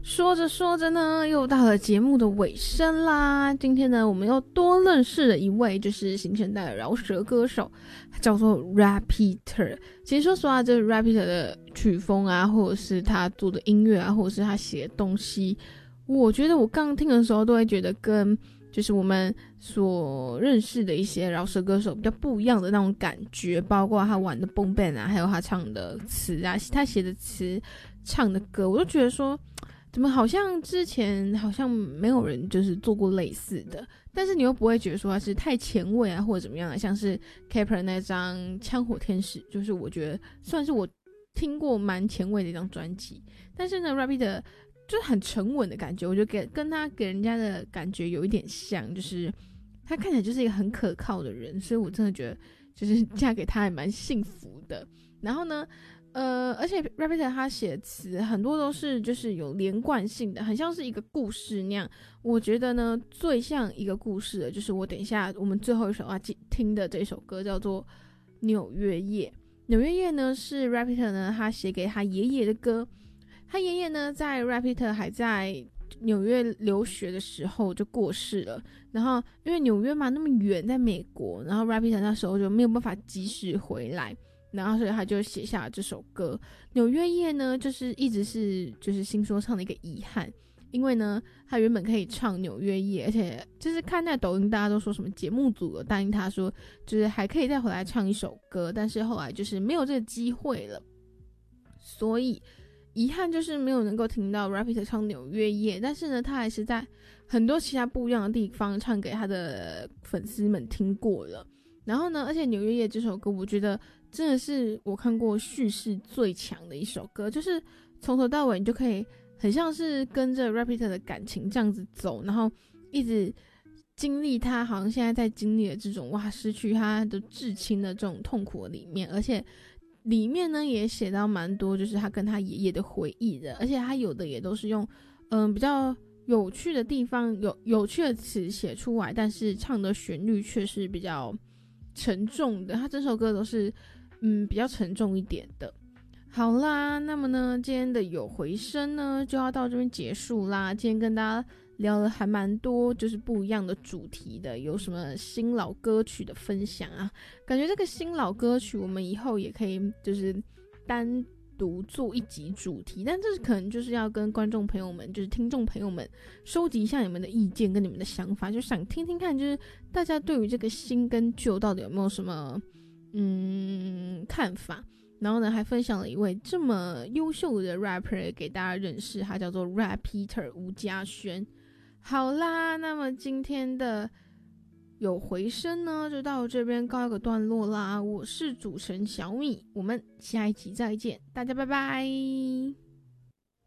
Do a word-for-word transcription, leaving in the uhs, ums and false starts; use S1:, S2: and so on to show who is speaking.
S1: 说着说着呢，又到了节目的尾声啦。今天呢，我们又多认识了一位，就是新生代的饶舌歌手，他叫做 Rapiter。其实说实话，这 Rapiter 的曲风啊，或者是他做的音乐啊，或者是他写的东西，我觉得我刚听的时候都会觉得跟就是我们所认识的一些饶舌歌手比较不一样的那种感觉，包括他玩的 boom bap 啊，还有他唱的词啊，他写的词、唱的歌，我都觉得说，怎么好像之前好像没有人就是做过类似的，但是你又不会觉得说他是太前卫啊，或者怎么样的，像是 Kepler 那张《枪火天使》，就是我觉得算是我听过蛮前卫的一张专辑，但是呢 Rapid 就是很沉稳的感觉，我觉得给跟他给人家的感觉有一点像，就是他看起来就是一个很可靠的人，所以我真的觉得就是嫁给他还蛮幸福的。然后呢，呃，而且 Rapid 他写词很多都是就是有连贯性的，很像是一个故事那样。我觉得呢，最像一个故事的，就是我等一下我们最后一首要听的这首歌叫做《纽约夜》。纽约夜呢是 Rapid 呢他写给他爷爷的歌。他爷爷呢，在 Rapid 还在纽约留学的时候就过世了。然后因为纽约嘛那么远，在美国，然后 Rapid 那时候就没有办法及时回来，然后所以他就写下了这首歌。纽约夜呢，就是一直是就是新说唱的一个遗憾，因为呢，他原本可以唱纽约夜，而且就是看那抖音，大家都说什么节目组有答应他说，就是还可以再回来唱一首歌，但是后来就是没有这个机会了，所以遗憾就是没有能够听到 Rapid 唱纽约夜，但是呢，他还是在很多其他不一样的地方唱给他的粉丝们听过了。然后呢，而且纽约夜这首歌，我觉得真的是我看过叙事最强的一首歌，就是从头到尾你就可以很像是跟着 Rapid 的感情这样子走，然后一直经历他好像现在在经历的这种哇失去他的至亲的这种痛苦的里面，而且里面呢也写到蛮多就是他跟他爷爷的回忆的，而且他有的也都是用嗯比较有趣的地方有有趣的词写出来，但是唱的旋律却是比较沉重的，他这首歌都是嗯比较沉重一点的。好啦，那么呢今天的有回声呢就要到这边结束啦。今天跟大家聊了还蛮多就是不一样的主题的，有什么新老歌曲的分享啊，感觉这个新老歌曲我们以后也可以就是单独做一集主题，但这可能就是要跟观众朋友们就是听众朋友们收集一下你们的意见跟你们的想法，就想听听看就是大家对于这个新跟旧到底有没有什么嗯看法，然后呢还分享了一位这么优秀的 rapper 给大家认识，他叫做 Rapiter 吴嘉轩。好啦，那么今天的有回声呢就到这边告一个段落啦。我是主持人小米，我们下一集再见，大家拜拜。